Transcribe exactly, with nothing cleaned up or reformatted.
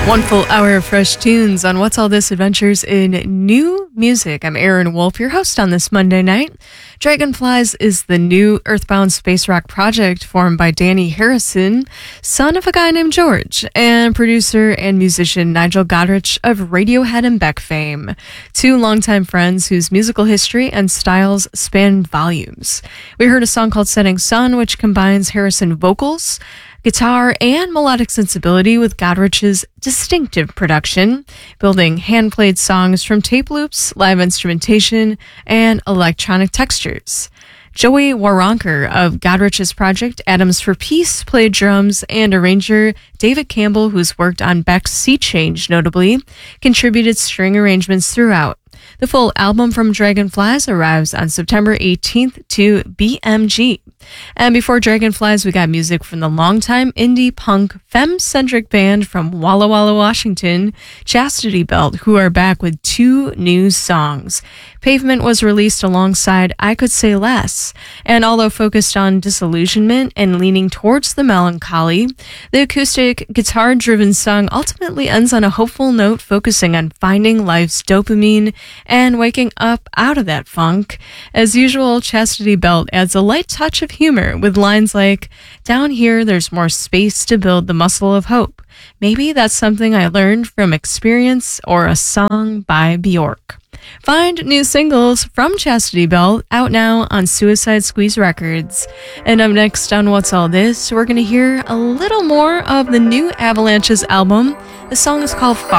One full hour of fresh tunes on What's All This Adventures in New Music. I'm Aaron Wolf, your host on this Monday night. Dragonflies is the new Earthbound space rock project formed by Danny Harrison, son of a guy named George, and producer and musician Nigel Godrich of Radiohead and Beck fame, two longtime friends whose musical history and styles span volumes. We heard a song called Setting Sun, which combines Harrison vocals, guitar, and melodic sensibility with Godrich's distinctive production, building hand-played songs from tape loops, live instrumentation, and electronic textures. Joey Waronker of Godrich's project Atoms for Peace played drums, and arranger David Campbell, who's worked on Beck's Sea Change notably, contributed string arrangements throughout. The full album from Dragonflies arrives on September eighteenth to B M G. And before Dragonflies, we got music from the longtime indie punk femme-centric band from Walla Walla, Washington, Chastity Belt, who are back with two new songs. Pavement was released alongside I Could Say Less, and although focused on disillusionment and leaning towards the melancholy, the acoustic guitar-driven song ultimately ends on a hopeful note, focusing on finding life's dopamine and waking up out of that funk. As usual, Chastity Belt adds a light touch of humor with lines like, "Down here, there's more space to build the muscle of hope. Maybe that's something I learned from experience," or a song by Bjork. Find new singles from Chastity Belt out now on Suicide Squeeze Records. And up next on What's All This, we're going to hear a little more of the new Avalanche's album. The song is called Far.